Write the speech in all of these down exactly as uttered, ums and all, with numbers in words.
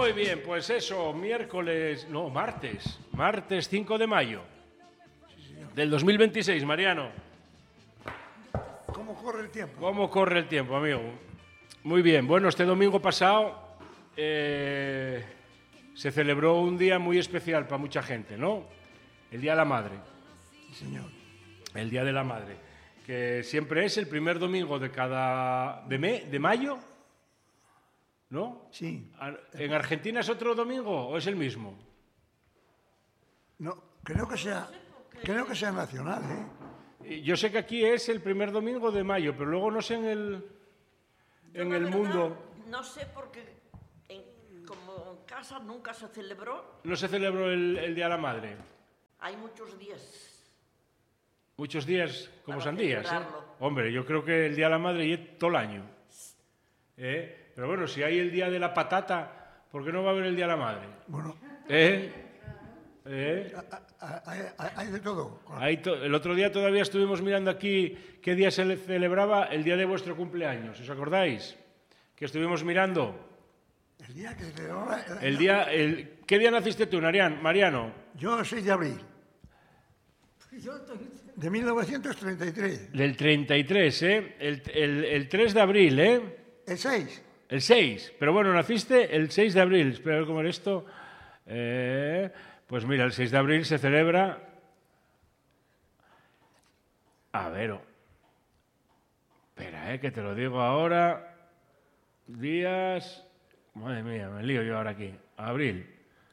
Muy bien, pues eso, miércoles, no, martes, martes cinco de mayo del dos mil veintiséis, Mariano. ¿Cómo corre el tiempo? ¿Cómo corre el tiempo, amigo? Muy bien, bueno, este domingo pasado eh, se celebró un día muy especial para mucha gente, ¿no? El Día de la Madre. Sí, señor. El Día de la Madre, que siempre es el primer domingo de cada... de, me, de mayo, ¿no? Sí. ¿En Argentina es otro domingo o es el mismo? No, creo que sea, creo que sea nacional, ¿eh? Yo sé que aquí es el primer domingo de mayo, pero luego no sé en el, en el mundo... No sé porque en, como en casa nunca se celebró. ¿No se celebró el, el Día de la Madre? Hay muchos días. Muchos días como Para sandías, ¿eh? celebrarlo. Hombre, yo creo que el Día de la Madre es todo el año. ¿Eh? Pero bueno, si hay el Día de la Patata, ¿por qué no va a haber el Día de la Madre? Bueno, ¿Eh? ¿Eh? hay, hay- hay de todo. Ahí to- el otro día todavía estuvimos mirando aquí qué día se le celebraba el día de vuestro cumpleaños. ¿Os acordáis? Que estuvimos mirando. El día que se celebra... El día, el, ¿Qué día naciste tú, Narian- Mariano? Yo, seis de abril. De mil novecientos treinta y tres. Del treinta y tres, ¿eh? El, el, el tres de abril, ¿eh? El seis. El seis. Pero bueno, naciste el seis de abril. Espera a ver cómo era esto. Eh, pues mira, el seis de abril se celebra... A ver... oh. Espera, ¿eh? Que te lo digo ahora. Días... Madre mía, me lío yo ahora aquí. Abril.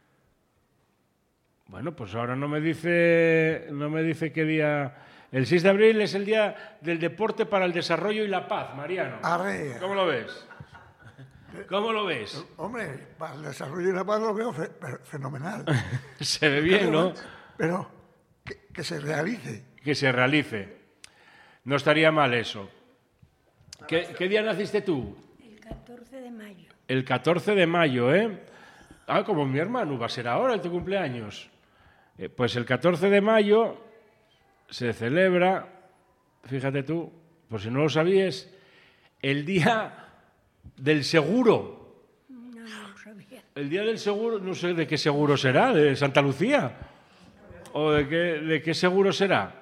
Bueno, pues ahora no me dice, no me dice qué día... El seis de abril es el día del deporte para el desarrollo y la paz, Mariano. Arre. ¿Cómo lo ves? ¿Cómo lo ves? Hombre, para el desarrollo de la paz lo veo fe- fe- fenomenal. Se ve bien, ¿no? Pero que, que se realice. Que se realice. No estaría mal eso. ¿Qué, qué día naciste tú? El catorce de mayo. El catorce de mayo, ¿eh? Ah, como mi hermano, va a ser ahora el tu cumpleaños. Eh, pues el catorce de mayo se celebra, fíjate tú, por si no lo sabías, el día del seguro. No, no lo sabía. El día del seguro, no sé de qué seguro será, de Santa Lucía. ¿O de qué, de qué seguro será?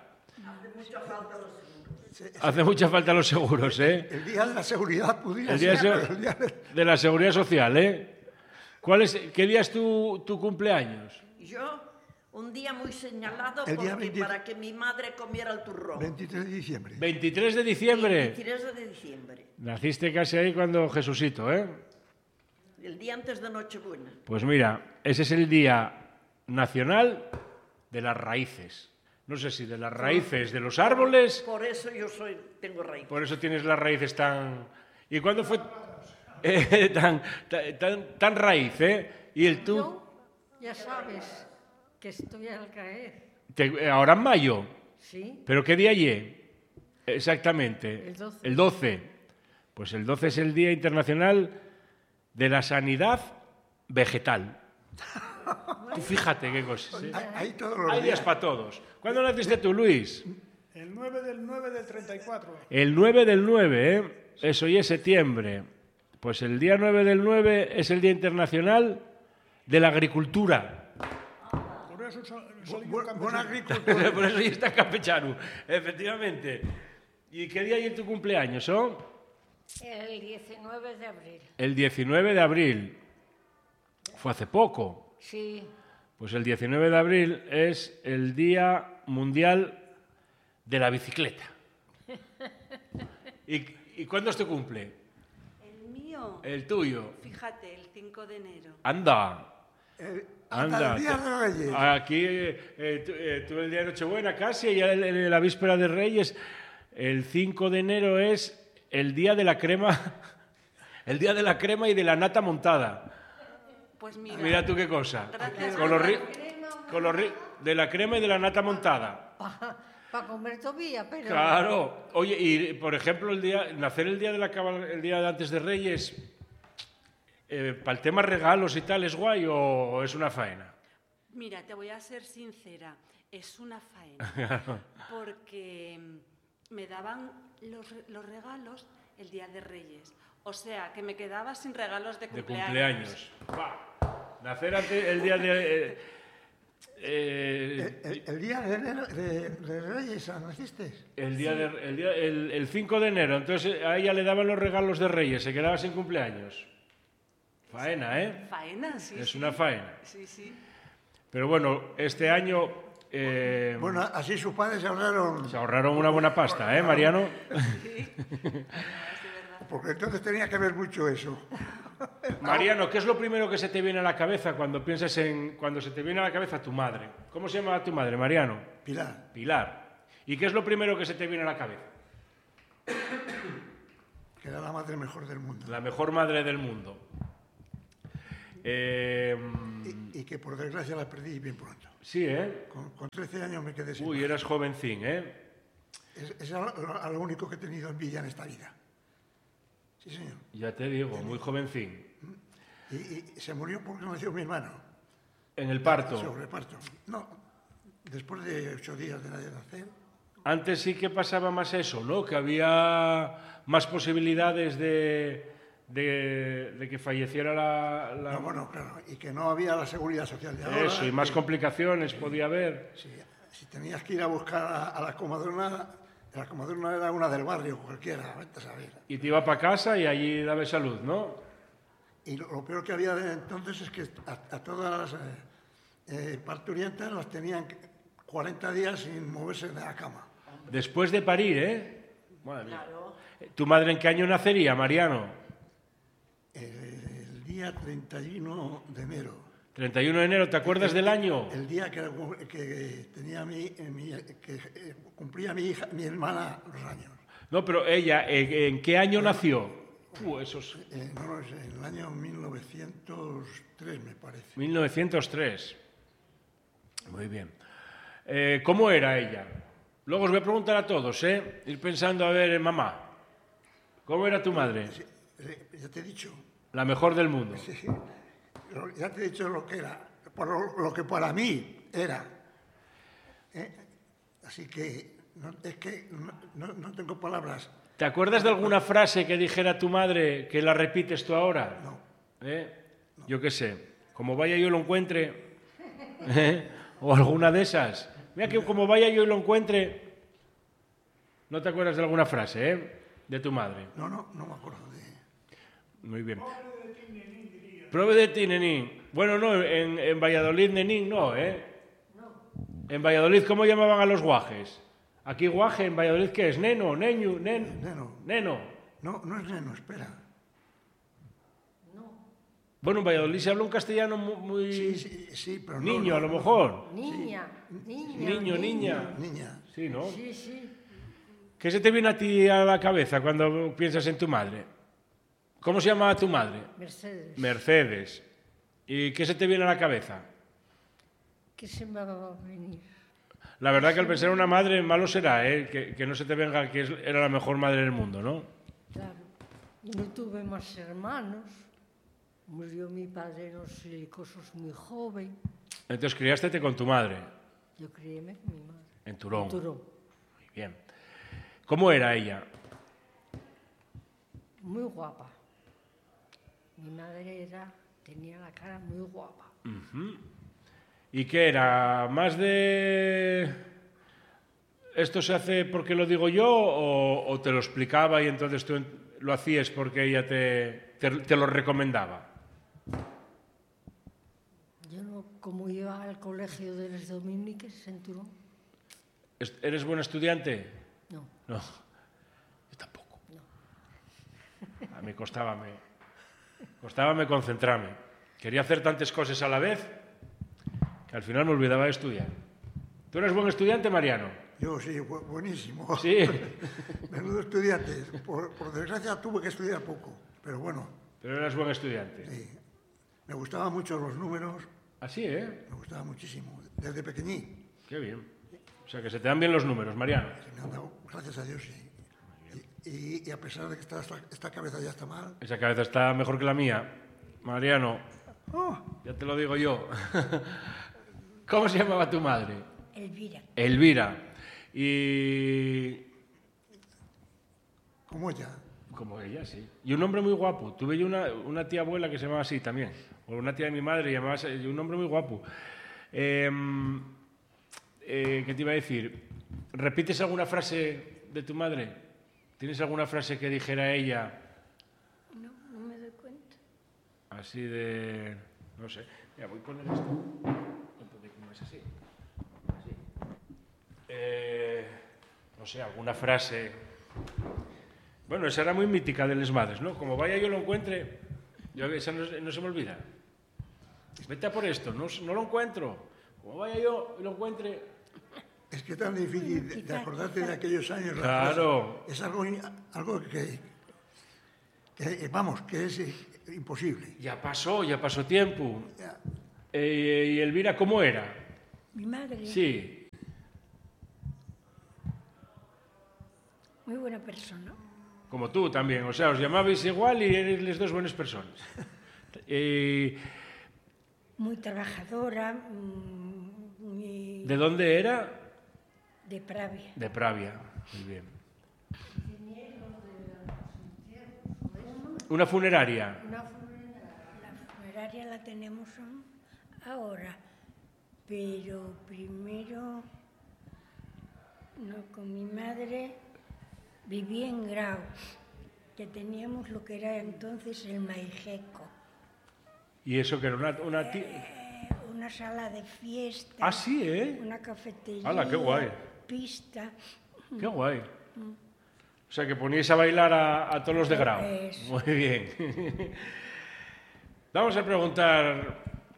Hace mucha falta los seguros, ¿eh? El día de la seguridad pudiera El día ser, de- pero el día de- de la seguridad social, ¿eh? ¿Cuál es, ¿Qué día es tu, tu cumpleaños? Yo, un día muy señalado El día porque veinte para que mi madre comiera el turrón. veintitrés de diciembre. veintitrés de diciembre. veintitrés de diciembre. Naciste casi ahí cuando Jesucito, ¿eh? El día antes de Nochebuena. Pues mira, ese es el Día Nacional de las Raíces. No sé si de las raíces de los árboles, Por eso yo soy, tengo raíz. por eso tienes las raíces tan... ¿Y cuándo fue eh, tan, tan, tan, tan raíz, eh? Y el tú... Yo, ya sabes que estoy al caer. te- ahora en mayo. ¿Sí? ¿Pero qué día llegue? Exactamente. El doce. El doce. Pues el doce es el Día Internacional de la Sanidad Vegetal. Tú fíjate qué cosas. ¿eh? Hay, hay todos los Hay días días. para todos. ¿Cuándo naciste tú, Luis? El nueve del nueve del treinta y cuatro. El nueve del nueve, ¿eh? Eso y es septiembre. Pues el día nueve del nueve es el Día Internacional de la Agricultura. Por eso so- soy Bu- un Buen campesino. agricultor. Por eso ya está campechano, efectivamente. ¿Y qué día hay en tu cumpleaños, oh? El diecinueve de abril. El diecinueve de abril. Fue hace poco. Sí. Pues el diecinueve de abril es el Día Mundial de la Bicicleta. ¿Y, y cuándo es tu cumple? El mío, El tuyo. fíjate, el cinco de enero. Anda. Eh, hasta Anda. el día de Reyes. Aquí eh, eh, tu- eh, tuve el día de Nochebuena casi, y ya el- el- la víspera de Reyes. El cinco de enero es el día de la crema, el día de la crema y de la nata montada. Pues mira, Mira tú qué cosa. Gracias. Con los ri- con los ri- de la crema y de la nata montada. Para comer todavía, pero... Claro. Oye, y por ejemplo, el día, nacer el día de la cabal- el día de antes de Reyes, eh, para el tema regalos y tal, ¿es guay o es una faena? mira, te voy a ser sincera, es una faena. Porque mm, me daban los, re- los regalos el día de Reyes. O sea, que me quedaba sin regalos de De cumpleaños. cumpleaños. Va. Nacer antes, el día de... eh, eh, El, el- el día de, enero- de, de Reyes naciste. el día de, el, día- el- el cinco de enero, entonces a ella le daban los regalos de Reyes, se quedaba sin cumpleaños. Faena, ¿eh? Faena, sí. Es sí. una faena. Sí, sí. Pero bueno, este año eh, Bueno, así sus padres se ahorraron, se ahorraron una buena pasta, ¿eh, Mariano? porque entonces tenía que ver mucho eso. Mariano, ¿qué es lo primero que se te viene a la cabeza cuando piensas en cuando se te viene a la cabeza tu madre? ¿Cómo se llama tu madre, Mariano? Pilar, Pilar. ¿Y qué es lo primero que se te viene a la cabeza? que era la madre mejor del mundo. La mejor madre del mundo. Eh, Y, y que por desgracia la perdí bien pronto. sí, ¿eh? Con, con trece años me quedé sin Uy, madre. eras jovencín, ¿eh? Es, es a lo, a lo único que he tenido envidia en esta vida. Sí, señor. Ya te digo, muy jovencín. Y, y se murió porque nació mi hermano. En el parto. Sobre parto. No, después de ocho días de nacer. Antes sí que pasaba más eso, ¿no? Que había más posibilidades de, de, de que falleciera la... la- No, bueno, claro, y que no había la seguridad social de ahora. Eso, y más que complicaciones podía haber. si, si tenías que ir a buscar a, a la comadrona, la comadrona era una del barrio, cualquiera, vete a saber. Y te iba para casa y allí daba salud, ¿no? Y lo, lo peor que había de entonces es que a, a todas las eh, eh, parturientas las tenían cuarenta días sin moverse de la cama. Después de parir, ¿eh? Madre mía. Claro. ¿Tu madre en qué año nacería, Mariano? El, el día treinta y uno de enero. treinta y uno de enero, ¿te acuerdas del año? El día que, que tenía mi, eh, mi- que eh, cumplía mi hija, mi hermana los años. No, pero ella, ¿en, en qué año nació? Uh, esos... Eh, no lo sé, en el año mil novecientos tres me parece. mil novecientos tres. Muy bien. Eh, ¿Cómo era ella? Luego os voy a preguntar a todos, ¿eh? Ir pensando, a ver, mamá, ¿cómo era tu madre? Sí, eh, ya te he dicho, La mejor del mundo. sí, sí, lo- ya te he dicho lo que era, por lo, lo que para mí era. ¿eh? Así que no, es que no, no- no tengo palabras. ¿Te acuerdas de alguna frase que dijera tu madre que la repites tú ahora? No. ¿Eh? Yo qué sé, como vaya yo lo encuentre, ¿eh? O alguna de esas. Mira que como vaya yo y lo encuentre, ¿no te acuerdas de alguna frase, eh? De tu madre. No, no, no me acuerdo de. Muy bien. Prove de ti, nenín. Bueno, no, en, en Valladolid, nenín, no, ¿eh? En Valladolid, ¿cómo llamaban a los guajes? Aquí guaje, en Valladolid, ¿qué es? Neno, neño, nen, Neno. neno. No, no es neno, espera. Bueno, en Valladolid se habla un castellano mu- muy... Sí, sí, sí, pero no. niño, no, a lo no. mejor. Niña, niña. Niño, niña. Niña. Sí, ¿no? Sí, sí. ¿Qué se te viene a ti a la cabeza cuando piensas en tu madre? ¿Cómo se llamaba tu madre? Mercedes. Mercedes. ¿Y qué se te viene a la cabeza? ¿Qué se me va a venir? La verdad que al pensar en una madre, malo será, ¿eh? Que, que no se te venga que es- era la mejor madre del mundo, ¿no? Claro. Y no tuve más hermanos. Murió mi padre, no sé, cosas muy joven. Entonces criástete con tu madre, Yo criéme con mi madre. en Turón. En Turón. Muy bien. ¿Cómo era ella? Muy guapa. Mi madre era, tenía la cara muy guapa. ¿Y qué era? ¿Más de... ¿Esto se hace porque lo digo yo o, o te lo explicaba y entonces tú en- lo hacías porque ella te, te, te lo recomendaba? Yo no, como iba al colegio de los dominiques en Turón, ¿Es- ¿Eres buen estudiante? no. No, yo tampoco. A mí costábame, costábame concentrarme. Quería hacer tantas cosas a la vez que al final me olvidaba de estudiar. ¿Tú eres buen estudiante, Mariano? Yo sí, bu- buenísimo. Sí. Menudo estudiante. Por, por desgracia tuve que estudiar poco, pero bueno, Pero eras buen estudiante. sí. Me gustaban mucho los números, Así, ¿eh? me gustaba muchísimo, desde pequeñín. Qué bien. O sea, que se te dan bien los números, Mariano. Se me han dado, gracias a Dios, sí. Y, y- y a pesar de que esta, esta, esta cabeza ya está mal, Esa cabeza está mejor que la mía. Mariano, ¡oh! ya te lo digo yo. ¿Cómo se llamaba tu madre? Elvira. Elvira. Y... como ella. Como ella, sí. Y un hombre muy guapo. Tuve yo una, una tía abuela que se llamaba así también. O una tía de mi madre llamaba así, y un hombre muy guapo. Eh, eh, ¿Qué te iba a decir? ¿Repites alguna frase de tu madre? ¿Tienes alguna frase que dijera ella? No, no me doy cuenta. Así de... no sé. Mira, voy a poner esto. Entonces, ¿cómo es así? Así. Eh, no sé, alguna frase... Bueno, esa era muy mítica de las madres, ¿no? Como vaya yo lo encuentre, yo, esa no, no se me olvida. Vete a por esto, no, no lo encuentro. Como vaya yo y lo encuentre... Es que es tan difícil de, de acordarte de aquellos años. Claro. Es algo, algo que, que, vamos, que es imposible. Ya pasó, ya pasó tiempo. Ya. Eh, ¿Y Elvira cómo era? Mi madre, Sí. muy buena persona. Como tú también, o sea, os llamabais igual y eres las dos buenas personas. Eh, Muy trabajadora, mm, muy ¿De dónde era? de Pravia. De Pravia, muy bien. Una funeraria. Una funeraria, la funeraria la tenemos ahora, pero primero, no, con mi madre viví en Grau, que teníamos lo que era entonces el Maijeco, ¿Y eso que era una, una ti- eh, una sala de fiesta, Ah, sí, ¿eh? una cafetería, ¡Hala, qué guay! pista. Qué guay. O sea, que poníais a bailar a, a todos los de Grau. Eso. Muy bien. Vamos a preguntar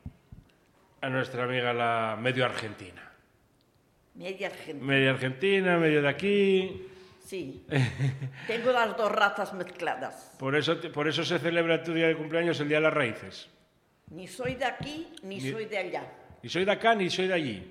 a nuestra amiga la medio argentina. Media Argentina. Medio argentina, medio de aquí. Sí. Tengo las dos razas mezcladas. Por eso, te- por eso se celebra tu día de cumpleaños, el Día de las Raíces. Ni soy de aquí, ni Ni- soy de allá. Ni soy de acá, ni soy de allí.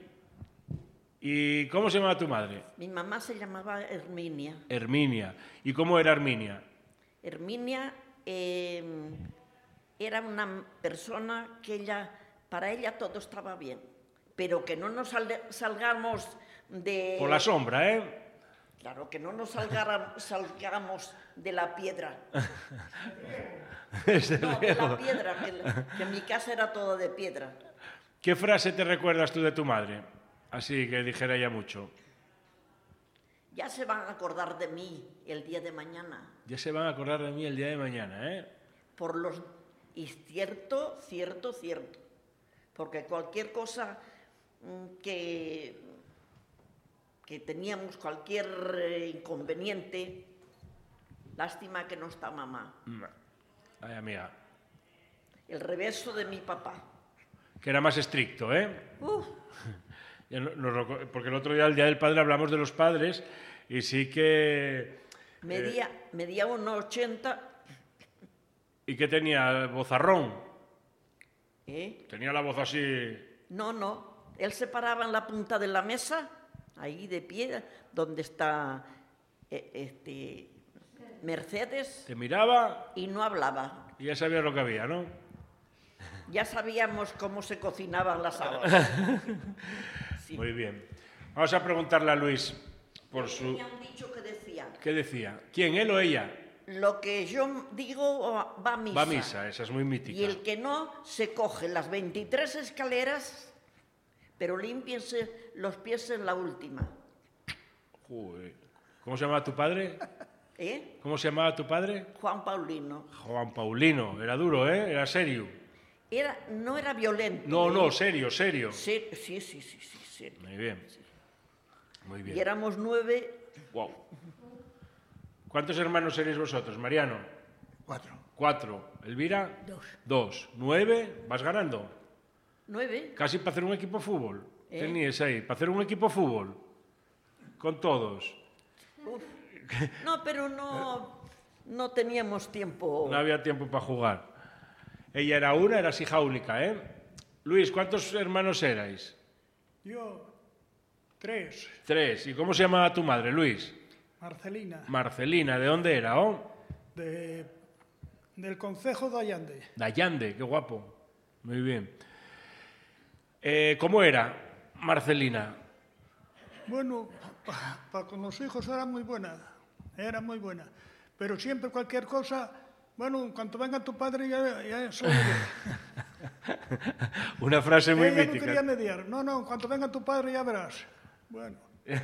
¿Y cómo se llamaba tu madre? Mi mamá se llamaba Herminia. Herminia. ¿Y cómo era Herminia? Herminia eh, era una persona que ella, para ella todo estaba bien, pero que no nos sal- salgamos de... Por la sombra, ¿eh? Claro, que no nos salgara- salgamos de la piedra. Desde No, de la luego. piedra, que, la- que mi casa era toda de piedra. ¿Qué frase te recuerdas tú de tu madre? Así que dijera ella mucho. Ya se van a acordar de mí el día de mañana. Ya se van a acordar de mí el día de mañana, ¿eh? Por los... Y cierto, cierto, cierto. Porque cualquier cosa mm, que, que teníamos, cualquier eh, inconveniente, lástima que no está mamá. Ay, amiga. El reverso de mi papá. Que era más estricto, ¿eh? Uf, Ya no- nos reco- porque el otro día, el Día del Padre, hablamos de los padres y sí que... medía, medía uno ochenta. ¿Y qué tenía? ¿Bozarrón? ¿eh? Tenía la voz así... No, no. Él se paraba en la punta de la mesa, ahí de pie, donde está eh, este, Mercedes, Te miraba y no hablaba. y ya sabías lo que había, ¿no? Ya sabíamos cómo se cocinaban las habas. Sí. Muy bien. Vamos a preguntarle a Luis por su... Tenía un dicho que decía, ¿Qué decía? ¿Quién, él o ella? lo que yo digo va a misa. Va a misa, esa es muy mítica. Y el que no, se coge las veintitrés escaleras, pero límpiense los pies en la última. Joder. ¿Cómo se llamaba tu padre? ¿Eh? ¿Cómo se llamaba tu padre? Juan Paulino. Juan Paulino. Era duro, ¿eh? Era serio. Era, no era violento. No, ¿eh? no, serio, serio. Sí, sí, sí, sí, sí, serio. Muy bien. Muy Y bien. éramos nueve. Wow. ¿Cuántos hermanos seréis vosotros, Mariano? Cuatro. Cuatro. ¿Elvira? Dos. Dos. ¿Nueve? ¿Vas ganando? ¿Nueve? Casi para hacer un equipo de fútbol. ¿Eh? Teníais ahí, para hacer un equipo de fútbol. Con todos. Uf. No, pero no, no teníamos tiempo. No había tiempo para jugar. Ella era una, eras hija única, ¿eh? Luis, ¿cuántos hermanos erais? Yo, tres. Tres. ¿Y cómo se llamaba tu madre, Luis? Marcelina, Marcelina. ¿De dónde era? Oh? de, del Concejo de Allande. De Allande, qué guapo. Muy bien. Eh, ¿Cómo era Marcelina? Bueno, para con los hijos era muy buena, era muy buena. Pero siempre cualquier cosa, bueno, en cuanto venga tu padre ya, ya soy Una frase muy Ella no mítica. quería mediar. No, no, en cuanto venga tu padre ya verás. Bueno.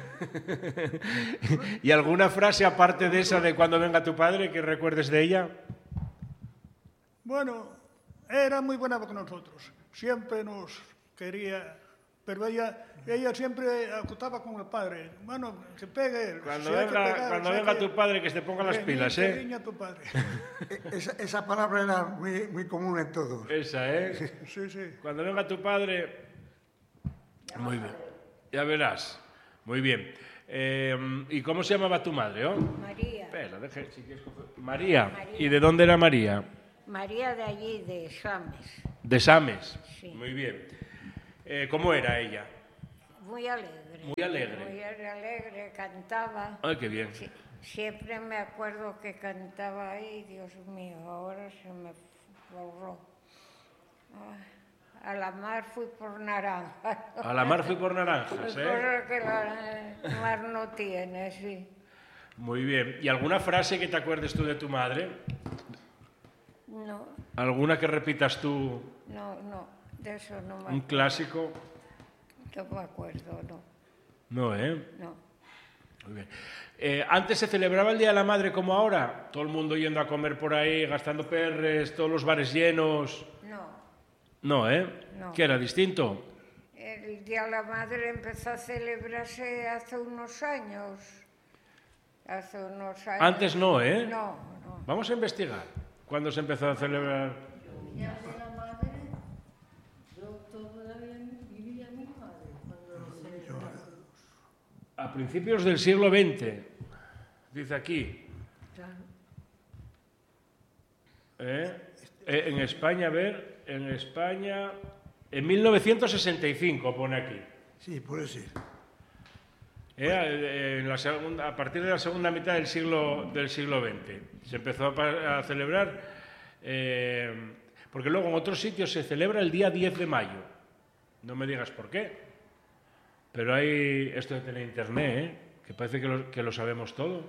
¿Y alguna frase aparte de esa de cuando venga tu padre que recuerdes de ella? Bueno, era muy buena con nosotros. Siempre nos quería, pero ella, ella siempre acotaba con el padre. Bueno, que pegue él. Cuando Si hay que venga, pegar, cuando si hay venga que- tu padre que se ponga las que pilas, niña, ¿eh? que niña tu padre. Esa, esa palabra era muy, muy común en todos. Esa, ¿eh? Sí, sí. Cuando venga tu padre... Muy bien. Ya verás. Muy bien. Eh, ¿Y cómo se llamaba tu madre, oh? María. Espera, deje, si quieres coger- María. María. ¿Y de dónde era María? María de allí, de Sames. De Sames. Sí. Muy bien. Eh, ¿Cómo era ella? Muy alegre. Muy alegre. Muy alegre, cantaba. Ay, qué bien. Sí, siempre me acuerdo que cantaba ahí, Dios mío, ahora se me borró. Ah, a la mar fui por naranja. A la mar fui por naranjas, ¿eh? Cosa que la mar no tiene, sí. Muy bien. ¿Y alguna frase que te acuerdes tú de tu madre? No, ¿Alguna que repitas tú? no, no, de eso no me ¿Un acuerdo. clásico? No me acuerdo, no, No, ¿eh? no. Muy bien. Eh, ¿Antes se celebraba el Día de la Madre como ahora? Todo el mundo yendo a comer por ahí, gastando perres, todos los bares llenos. No, No, ¿eh? No. ¿Qué era distinto? el Día de la Madre empezó a celebrarse hace unos años. Hace unos años. Antes no, ¿eh? No, no. Vamos a investigar. ¿Cuándo se empezó a celebrar? A principios del siglo veinte, dice aquí. ¿Eh? Eh, En España, a ver, en España, en mil novecientos sesenta y cinco pone aquí. Sí, puede ser. Eh, eh, en la segunda, a partir de la segunda mitad del siglo, del siglo veinte se empezó a, pa- a celebrar, eh, porque luego en otros sitios se celebra el día diez de mayo. No me digas por qué, pero hay esto de tener internet, ¿eh? Que parece que lo, que lo sabemos todo.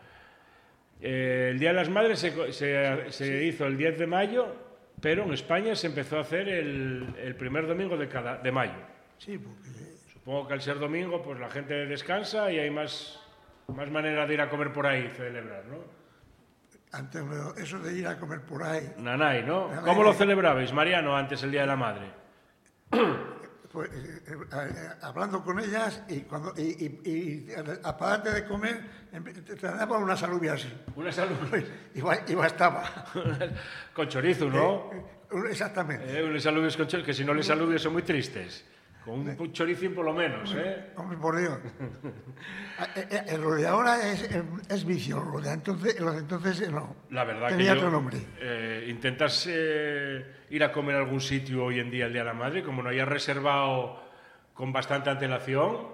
Eh, el Día de las Madres se, co- se- se hizo el diez de mayo, pero en España se empezó a hacer el, el primer domingo de, cada, de mayo. Sí, porque Supongo que al ser domingo, pues la gente descansa y hay más, más manera de ir a comer por ahí y celebrar, ¿no? antes no- eso de ir a comer por ahí, Nanay, ¿no? Nanay. ¿Cómo lo celebrabais, Mariano, antes el Día de la Madre? pues, eh, eh, eh, hablando con ellas y cuando y, y, y aparte de comer, empe- te te daban unas alubias así. Una salud Y va- y bastaba. con chorizo, ¿no? Eh, Exactamente. Eh, unos alubios con chorizo, que si no les alubios son muy tristes. Con un choricín por lo menos, ¿eh? Hombre, por Dios. Ah, eh, eh, lo de ahora es, eh, es vicio, lo de entonces, lo de entonces eh, no. La verdad Tenía que yo, otro nombre. eh, intentas eh, ir a comer a algún sitio hoy en día el Día de la Madre, como no hayas reservado con bastante antelación,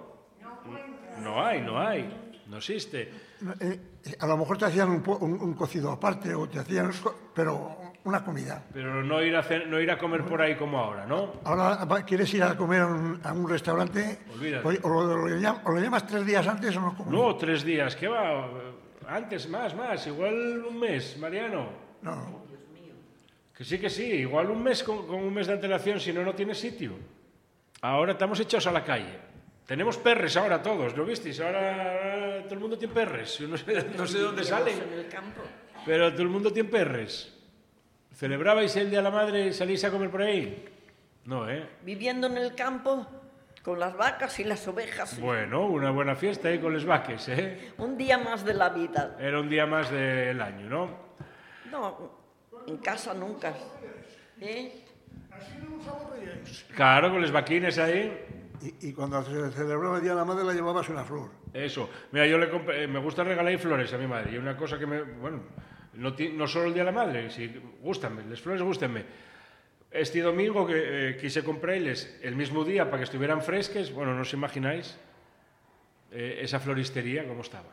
no hay, no hay, no existe. Eh, eh, a lo mejor te hacían un, po- un- un cocido aparte o te hacían, co- pero una comida. Pero no ir a, ce- no ir a comer por ahí como ahora, ¿no? Ahora va- quieres ir a comer a un, a un restaurante, Olvídate. o, o lo, lo llam- o lo llamas tres días antes o no comes. No, tres días, ¿qué va? Antes, más, más, igual un mes, Mariano. No, no. Que sí, que sí, igual un mes con, con un mes de antelación, si no, no tiene sitio. Ahora estamos echados a la calle. Tenemos perres ahora todos, ¿lo visteis? Ahora, ahora todo el mundo tiene perres. Yo no sé, no sé de dónde salen, En el campo. pero todo el mundo tiene perres. ¿Celebrabais el Día de la Madre y salís a comer por ahí? No, ¿eh? Viviendo en el campo con las vacas y las ovejas. Bueno, una buena fiesta ahí con los vaques, ¿eh? Un día más de la vida. Era un día más del año, ¿no? No, en casa nunca. ¿Eh? Así no nos aburríais. Claro, con los vaquines ahí. Y, y cuando se celebraba el Día de la Madre la llevabas una flor. Eso. Mira, yo le compré- me gusta regalar flores a mi madre. Y una cosa que me... Bueno, no, ti- no solo el Día de la Madre, si gústanme, las flores gústenme. Este domingo que eh, quise comprarles el mismo día para que estuvieran fresques, bueno, no os imagináis eh, esa floristería cómo estaba.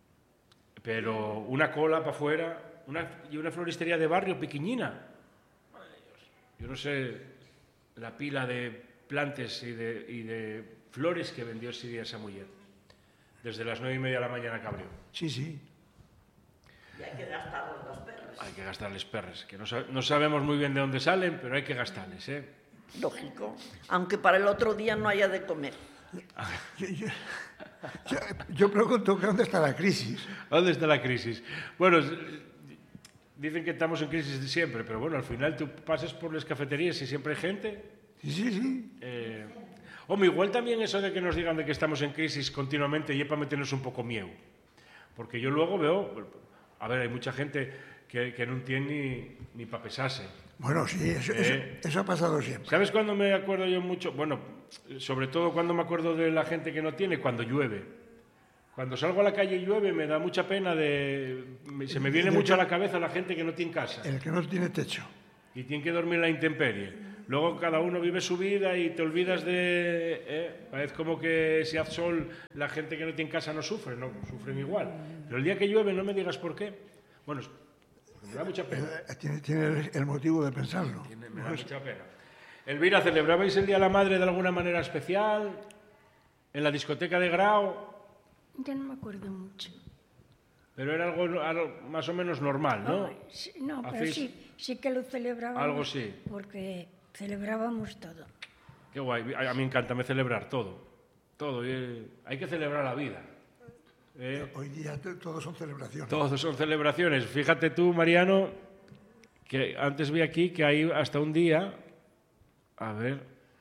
Pero una cola para afuera una, y una floristería de barrio pequeñina. Madre de Dios. Yo no sé la pila de plantes y de, y de flores que vendió ese día esa mujer. Desde las nueve y media de la mañana que abrió. Sí, sí. Y hay que gastar las perras. Hay que gastarles perres, que no, sab- no sabemos muy bien de dónde salen, pero hay que gastarles, ¿eh? Lógico. Aunque para el otro día no haya de comer. Yo, yo- yo- yo pregunto que dónde está la crisis. ¿Dónde está la crisis? Bueno, s- dicen que estamos en crisis de siempre, pero bueno, al final tú pasas por las cafeterías y siempre hay gente. Sí, sí, sí. Eh, hombre, igual también eso de que nos digan de que estamos en crisis continuamente y es para meternos un poco miedo. Porque yo luego veo, a ver, hay mucha gente que, que no tiene ni, ni para pesarse. Bueno, sí, eso, eso- Eh. eso ha pasado siempre. ¿Sabes cuándo me acuerdo yo mucho? Bueno, sobre todo cuando me acuerdo de la gente que no tiene, cuando llueve. Cuando salgo a la calle y llueve me da mucha pena de... me- Se me viene mucho a la cabeza la gente que no tiene casa El que no tiene techo. y tiene que dormir en la intemperie. Luego cada uno vive su vida y te olvidas de... ¿eh? Parece como que si hace sol la gente que no tiene casa no sufre, no, sufren igual. Pero el día que llueve no me digas por qué. Bueno, es- me da mucha pena. Eh, Tiene, tiene el motivo de pensarlo. Tiene- Me da mucha pena. Elvira, ¿celebrabais el Día de la Madre de alguna manera especial? ¿En la discoteca de Grau? Ya no me acuerdo mucho. Pero era algo, algo más o menos normal, ¿no? Oh, sí, no, pero ¿Hacéis sí, sí que lo celebrábamos. algo sí? Porque celebrábamos todo. Qué guay. A a mí me encanta me celebrar todo. Todo. y, hay que celebrar la vida. ¿eh? Hoy día to- todos son celebraciones. Todos son celebraciones. Fíjate tú, Mariano, que antes vi aquí que hay hasta un día... A ver...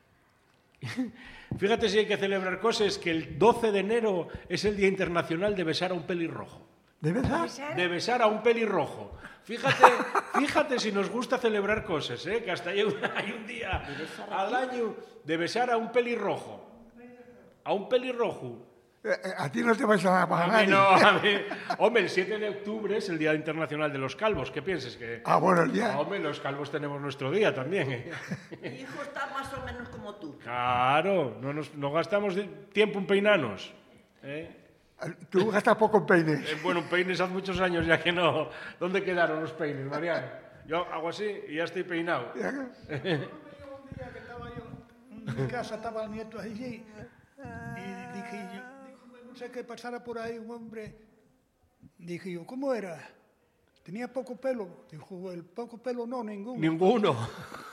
Fíjate si hay que celebrar cosas, que el doce de enero es el Día Internacional de besar a un pelirrojo. ¿De verdad? De besar a un pelirrojo. Fíjate, fíjate si nos gusta celebrar cosas, ¿eh? Que hasta hay un, hay un día al año de besar a un pelirrojo. A un pelirrojo. Eh, eh, A ti no te vais a A pagar mí nadie. no, a mí... Hombre, el siete de octubre es el Día Internacional de los Calvos. ¿Qué piensas? Que... Ah, bueno, el Ah, día. hombre, los calvos tenemos nuestro día también. ¿eh? Mi hijo está más o menos como tú. Claro, no, nos, no gastamos de- tiempo en peinarnos. ¿eh? Tú gastas poco en peines. Eh, bueno, peines hace muchos años ya que no. ¿Dónde quedaron los peines, Mariano? Yo hago así y ya estoy peinado. Un día que estaba yo en mi casa, estaba el nieto allí, y dije yo, dijo, no sé qué pasara por ahí un hombre. Dije yo, ¿cómo era? Tenía poco pelo. Dijo, el poco pelo no, ninguno. Ninguno.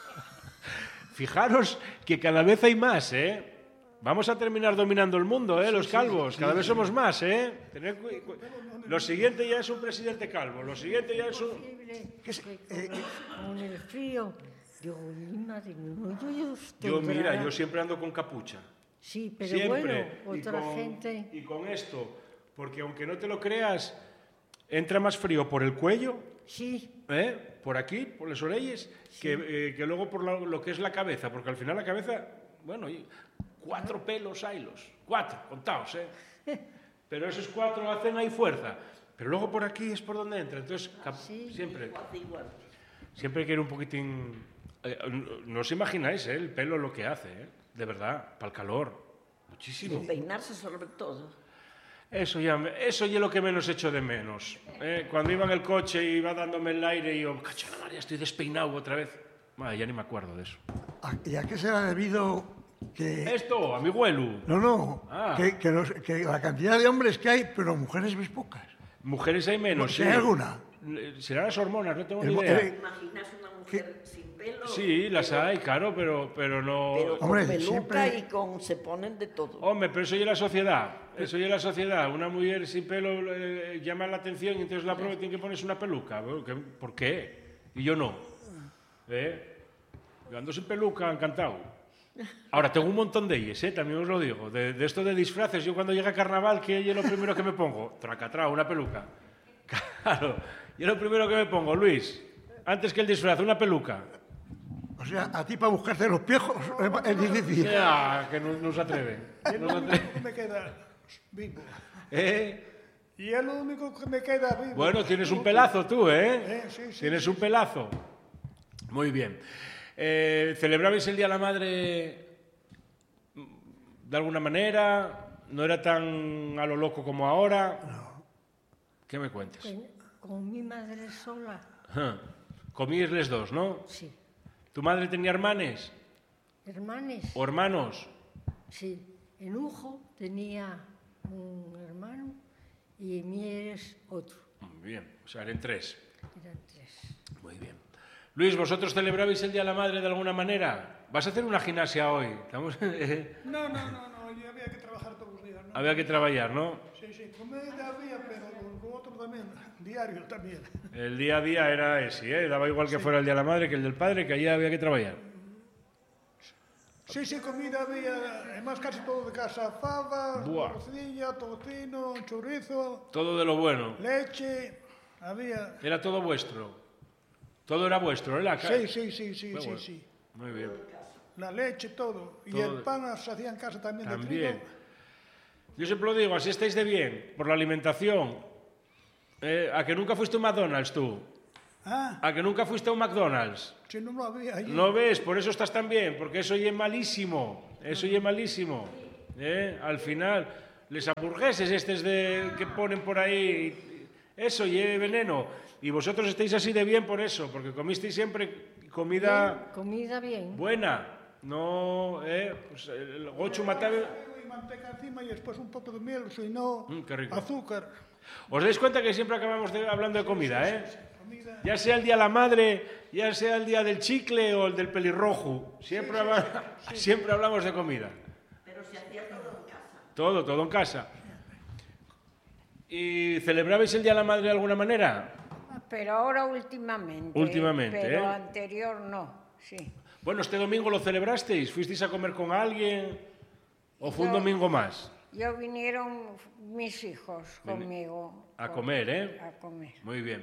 Fijaros que cada vez hay más, ¿eh? Vamos a terminar dominando el mundo, ¿eh? Los calvos. Cada vez somos más, ¿eh? Tened cu- cu- Lo siguiente ya es un presidente calvo. Lo siguiente ya es un... ¿Qué es- Que eh, con, con el frío, digo, mi madre, no, yo, yo estoy Yo, mira, brava. yo siempre ando con capucha. Sí, pero Siempre. bueno, Y otra con- gente... Y con esto, porque aunque no te lo creas, entra más frío por el cuello, Sí, ¿eh? Por aquí, por las orejas, que, eh, que luego por lo, lo que es la cabeza, porque al final la cabeza, bueno, y cuatro pelos haylos, cuatro, contaos, ¿eh? Pero esos cuatro hacen ahí fuerza, pero luego por aquí es por donde entra, entonces cap- Sí. siempre, Hace igual. siempre hay que ir un poquitín... eh, no, no os imagináis, ¿eh? El pelo lo que hace, ¿eh? De verdad, para el calor, muchísimo. Peinarse sobre todo. Eso ya, me- eso ya lo que menos echo de menos. ¿eh? Cuando iba en el coche y iba dándome el aire y yo, cacho la María, estoy despeinado otra vez. Madre, ya ni me acuerdo de eso. ¿a- ¿Y a qué será debido que... Esto, a mi abuelo. No, no, Ah. que, que los- que la cantidad de hombres que hay, pero mujeres ves pocas. Mujeres hay menos, ¿Si sí. hay alguna? Serán las hormonas, no tengo El ni mo- idea. eh, ¿Imaginas una mujer sin pelo? Sí, las pero- hay, claro, pero, pero no... Pero con Hombre, peluca siempre- y con... se ponen de todo. Hombre, pero eso ya es la sociedad. Eso ya es la sociedad. Una mujer sin pelo eh, llama la atención y entonces la prueba tiene que ponerse una peluca. Bueno, ¿qué- ¿por qué? Y yo no. ¿Eh? Yo ando sin peluca, encantado. Ahora, tengo un montón de ellas, ¿eh? También os lo digo. De, de esto de disfraces, yo cuando llega carnaval, ¿qué es lo primero que me pongo? Tracatrá, una peluca. Claro. Yo lo primero que me pongo, Luis, antes que el disfraz, una peluca. O sea, a ti para buscarte los piejos es- es difícil. Ya, que no, no se atreven. Es No lo se único atreven. que me queda vivo. ¿Eh? Y es lo único que me queda vivo. Bueno, tienes un pelazo tú, ¿eh? Eh, sí, sí, Tienes un pelazo. Muy bien. Eh, ¿Celebrabais el Día de la Madre de alguna manera? ¿No era tan a lo loco como ahora? No. ¿Qué me cuentes? con, con mi madre sola, Ajá. Comíais les dos, ¿no? sí. ¿Tu madre tenía hermanes Hermanes, o hermanos? sí. En Ujo tenía un hermano y Mieres otro. Muy bien, o sea, eran tres. Eran tres. Muy bien. Luis, ¿vosotros celebrabais el Día de la Madre de alguna manera? ¿Vas a hacer una gimnasia hoy? Estamos... No, no, no, no, y había que trabajar todos los días, ¿no? Había que trabajar, ¿no? Sí, sí, comida había, pero lo otro también, diario también. El día a día era ese, ¿eh? Daba igual que Sí. fuera el Día de la Madre que el del Padre, que allí había que trabajar. Sí, sí, comida había, además casi todo de casa, fava, Buah. morcilla, tocino, chorizo, Todo de lo bueno. leche, había... Era todo vuestro. Todo era vuestro, ¿eh? La ca- Sí, sí, sí, sí, Qué sí, bueno. sí. Muy bien. La leche, todo. Y Todo el de- pan se hacía en casa también, de También. trigo. Yo siempre lo digo, así estáis de bien, por la alimentación. Eh, ¿A que nunca fuiste a un McDonald's tú? Ah, ¿A que nunca fuiste a un McDonald's? si no lo había allí. ¿No ves? Por eso estás tan bien, porque eso ya es malísimo. Eso ya es malísimo. ¿Eh? Al final, les hamburgueses estos de, que ponen por ahí, eso ya es veneno. Y vosotros estáis así de bien por eso, porque comisteis siempre comida Bien, comida bien. buena. No, eh, pues el gochu mataba... Y manteca encima y después un poco de miel, si no, Mm, qué rico. azúcar. ¿Os dais cuenta que siempre acabamos de- hablando de comida, eh? Comida. Ya sea el día de la madre, ya sea el día del chicle o el del pelirrojo, siempre, habla- siempre hablamos de comida. Pero se hacía todo en casa. Todo, todo en casa. ¿Y celebrabais el día de la madre de alguna manera? Pero ahora últimamente. Últimamente, Pero ¿eh? anterior no, sí. Bueno, este domingo lo celebrasteis, ¿fuisteis a comer con alguien o fue un No. domingo más? Yo vinieron mis hijos conmigo. A con- comer, ¿eh? A comer. Muy bien.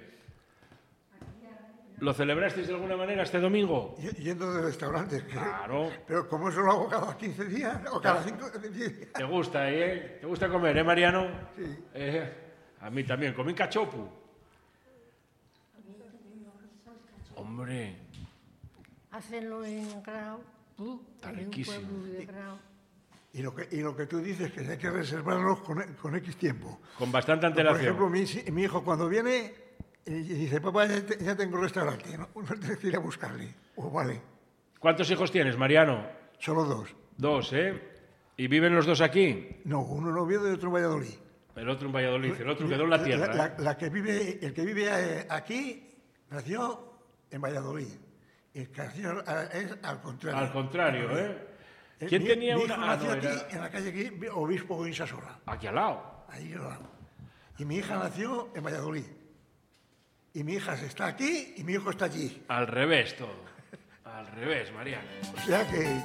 ¿Lo celebrasteis de alguna manera este domingo? Y- Yendo de restaurantes. que- Claro. Pero como eso lo hago cada quince días o cada cinco días. ¿Te gusta, eh? ¿Te gusta comer, eh, Mariano? Sí. Eh, a mí también. ¿Comí cachopu? Hombre, Hacenlo en Grau. Uh, Está hay un riquísimo. pueblo de Grau. Y lo que, y lo que tú dices, que hay que reservarlos con, con X tiempo. con bastante Por antelación. ejemplo, mi, mi hijo cuando viene y dice, papá, ya, te- ya tengo restaurante, no, no tienes que ir a buscarle. O vale, ¿Cuántos hijos tienes, Mariano? solo dos. Dos, ¿eh? ¿Y viven los dos aquí? No, uno en Oviedo y otro en Valladolid. El otro en Valladolid, el otro quedó en la tierra. La, ¿eh? la- la que vive, el que vive eh, aquí nació en Valladolid. Y el que nació eh, es al contrario. Al contrario, ¿eh? Eh, ¿Quién mi- tenía mi una? hijo Ah, nació no, aquí, era en la calle aquí, Obispo Insasola, aquí al lado. ahí al lado. Y mi hija nació en Valladolid. Y mi hija está aquí y mi hijo está allí. Al revés todo. Al revés, Mariano. O sea que,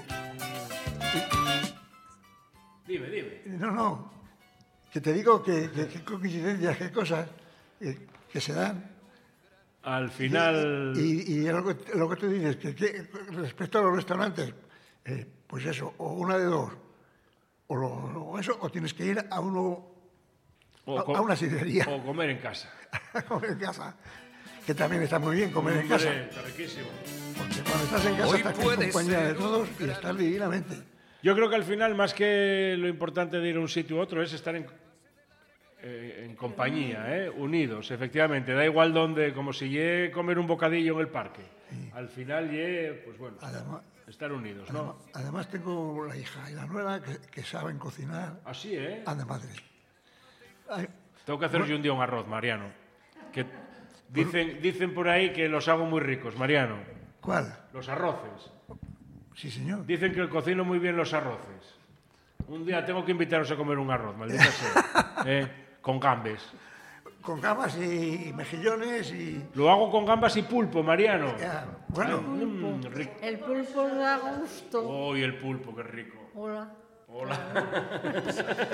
Dime, dime. no, no, que te digo que, que, que coincidencias, qué cosas que, que se dan. Al final... Y, y lo, que, lo que tú dices, que, que respecto a los restaurantes, eh, pues eso, o una de dos, o, lo, o eso, o tienes que ir a uno, o a, co- a una sidrería, O comer en casa. a comer en casa, que también está muy bien comer en Hombre, casa, está riquísimo. porque cuando estás en casa estás en compañía de todos y estás divinamente. Yo creo que al final, más que lo importante de ir a un sitio u otro, es estar en, eh, en compañía, ¿eh? Unidos, efectivamente. Da igual donde, como si lle comer un bocadillo en el parque. Al final lle, pues bueno, Además, estar unidos, además, ¿no? además tengo la hija y la nuera que, que saben cocinar, Así, ¿eh? anda madre. Ay, Tengo que hacer yo un día un arroz, Mariano. Que dicen, dicen por ahí que los hago muy ricos, Mariano. ¿Cuál? Los arroces. Sí, señor. Dicen que cocino muy bien los arroces. Un día tengo que invitaros a comer un arroz, maldita sea. ¿Eh? Con gambes. Con gambas y mejillones y... Lo hago con gambas y pulpo, Mariano. ya, bueno, Mm, rico. El pulpo da gusto. Oh, y el pulpo, qué rico. Hola. Hola.